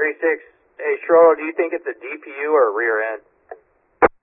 36. Hey, Schroeder, do you think it's a DPU or a rear end?